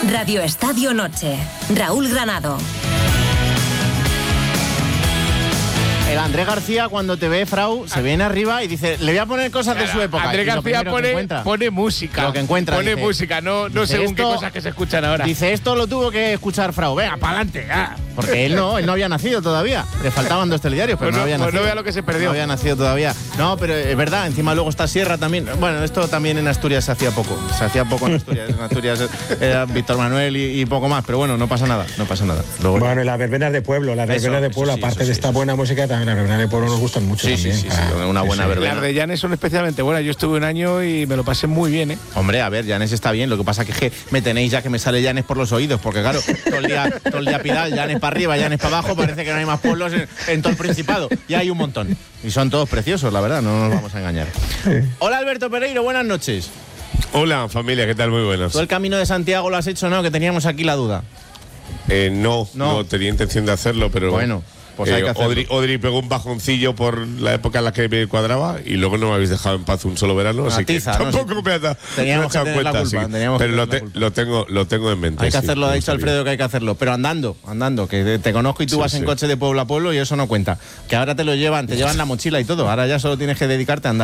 Radio Estadio Noche. Raúl Granado. El Andrés García, cuando te ve, Frau, se viene arriba y dice, le voy a poner cosas de su época. Andrés García pone música. Lo que encuentra. Pone dice, música, no dice según esto, qué cosas que se escuchan ahora. Dice, esto lo tuvo que escuchar Frau. Venga, para adelante. Porque él no había nacido todavía. Le faltaban 2 telediarios, pero no había nacido. No vea lo que se perdió. No había nacido todavía. No, pero es verdad, encima luego está Sierra también. Bueno, esto también en Asturias se hacía poco. Se hacía poco en Asturias. En Asturias era Víctor Manuel y poco más. Pero bueno, no pasa nada. Luego, bueno, y las verbenas de pueblo. Aparte de esta buena música, también las verbenas de pueblo nos gustan mucho también. Sí, una buena verbena. Las de Llanes son especialmente buenas. Yo estuve un año y me lo pasé muy bien, ¿eh? Hombre, a ver, Llanes está bien. Lo que pasa es que me tenéis ya que me sale Llanes por los oídos. Porque claro, todo el día Pidal, Llanes para arriba, Llanes para abajo. Parece que no hay más pueblos en todo el Principado. Y hay un montón. Y son todos preciosos, la verdad. No nos vamos a engañar. Hola, Alberto Pereiro. Buenas noches. Hola, familia. ¿Qué tal? Muy buenas. ¿Tú el Camino de Santiago lo has hecho, no? Que teníamos aquí la duda. No tenía intención de hacerlo, pero bueno, pues hay que hacerlo. Odri pegó un bajoncillo por la época en la que me cuadraba y luego no me habéis dejado en paz un solo verano, así que tampoco me ha dado cuenta. Pero lo tengo en mente. Hay que hacerlo, ha dicho Alfredo que hay que hacerlo, pero andando, que te conozco y tú vas en coche de pueblo a pueblo y eso no cuenta. Que ahora te llevan la mochila y todo, ahora ya solo tienes que dedicarte a andar.